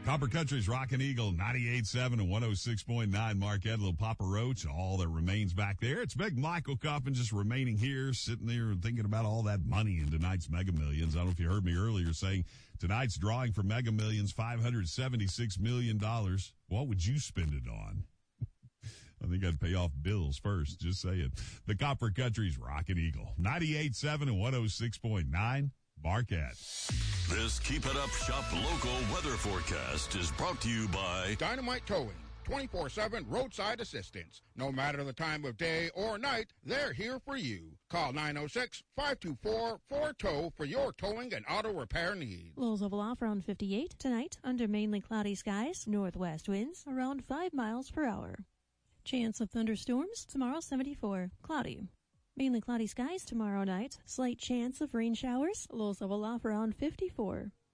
Copper Country's Rockin' Eagle, 98.7 and 106.9 Marquette. Little Papa Roach, all that remains back there. It's Big Michael Coffin just remaining here, sitting there and thinking about all that money in tonight's Mega Millions. I don't know if you heard me earlier saying tonight's drawing for Mega Millions, $576 million. What would you spend it on? I think I'd pay off bills first, just saying. The Copper Country's Rockin' Eagle, 98.7 and 106.9 Marquette. This Keep It Up Shop local weather forecast is brought to you by Dynamite Towing, 24/7 roadside assistance. No matter the time of day or night, they're here for you. Call 906-524-4TOW for your towing and auto repair needs. Lows of off around 58 tonight under mainly cloudy skies, northwest winds around 5 miles per hour. Chance of thunderstorms tomorrow 74, cloudy. Mainly cloudy skies tomorrow night. Slight chance of rain showers. Lows level off around 54.